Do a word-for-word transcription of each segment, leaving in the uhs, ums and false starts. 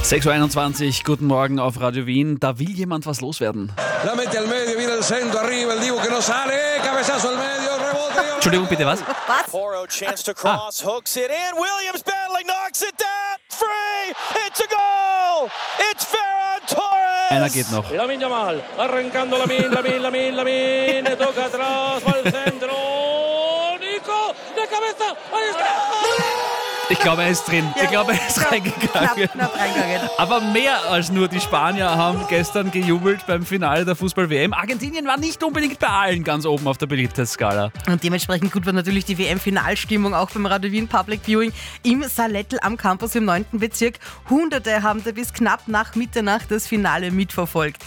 sechs Uhr einundzwanzig, guten Morgen auf Radio Wien. Da will jemand was loswerden. Entschuldigung, bitte, was? Was? Poro chance to cross, ah. hooks it in. Williams battling, knocks it down. Free! It's a goal! It's Ferran Torres! Einer geht noch. Lamine Yamal, arrancando Lamine, Lamine, Lamine, Lamine, toca atrás, va al centro. Nico, de cabeza, ahí está! Ich glaube, er ist drin. Ja, ich glaube, er ist knapp, reingegangen. Knapp, knapp reingegangen. Aber mehr als nur die Spanier haben gestern gejubelt beim Finale der Fußball-W M. Argentinien war nicht unbedingt bei allen ganz oben auf der Beliebtheitsskala. Und dementsprechend gut war natürlich die W M-Finalstimmung auch beim Radio Wien Public Viewing im Salettl am Campus im neunten Bezirk. Hunderte haben da bis knapp nach Mitternacht das Finale mitverfolgt.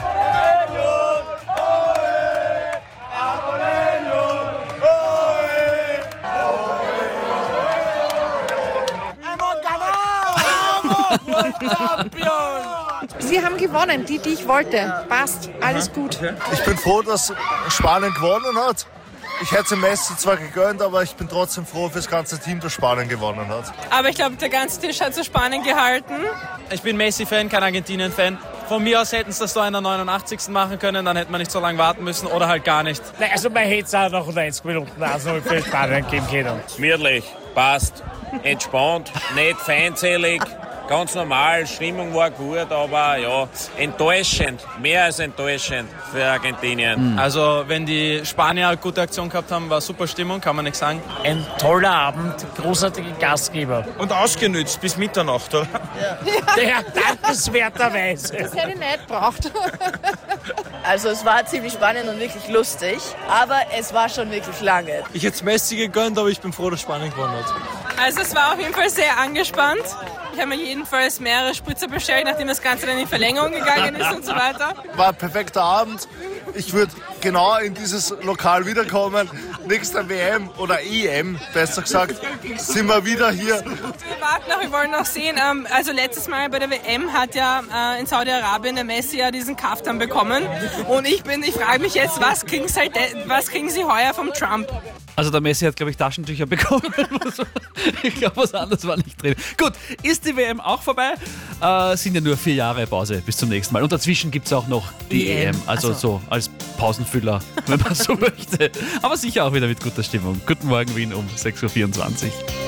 Sie haben gewonnen, die, die ich wollte. Passt, alles gut. Ich bin froh, dass Spanien gewonnen hat. Ich hätte Messi zwar gegönnt, aber ich bin trotzdem froh für das ganze Team, dass Spanien gewonnen hat. Aber ich glaube, der ganze Tisch hat zu Spanien gehalten. Ich bin Messi-Fan, kein Argentinien-Fan. Von mir aus hätten sie das so in der neunundachtzigsten machen können, dann hätte man nicht so lange warten müssen oder halt gar nicht. Also man hätte es auch nach neunzig Minuten also für Spanien geben können. Gemütlich, passt, entspannt, nicht feindselig. Ganz normal, Stimmung war gut, aber ja, enttäuschend, mehr als enttäuschend für Argentinien. Mhm. Also wenn die Spanier eine gute Aktion gehabt haben, war super Stimmung, kann man nichts sagen. Ein toller Abend, großartige Gastgeber. Und ausgenützt bis Mitternacht, oder? Ja. Der dankenswerterweise. Das hätte ich nicht gebraucht. Also es war ziemlich spannend und wirklich lustig, aber es war schon wirklich lange. Ich hätte Messi gegönnt, aber ich bin froh, dass Spanien gewonnen hat. Also es war auf jeden Fall sehr angespannt. Ich habe mir jedenfalls mehrere Spritzer bestellt, nachdem das Ganze dann in Verlängerung gegangen ist und so weiter. War ein perfekter Abend. Ich würde genau in dieses Lokal wiederkommen. Nächster W M oder E M, besser gesagt, sind wir wieder hier. Wir warten noch, wir wollen noch sehen. Also letztes Mal bei der W M hat ja in Saudi-Arabien der Messi ja diesen Kaftan bekommen. Und ich bin, ich frage mich jetzt, was kriegen sie, halt, was kriegen sie heuer vom Trump? Also der Messi hat, glaube ich, Taschentücher bekommen. Ich glaube, was anderes war nicht drin. Gut, ist die W M auch vorbei? Äh, sind ja nur vier Jahre Pause bis zum nächsten Mal. Und dazwischen gibt es auch noch die E M. Also, also so als Pausenfüller, wenn man so möchte. Aber sicher auch wieder mit guter Stimmung. Guten Morgen Wien um sechs Uhr vierundzwanzig.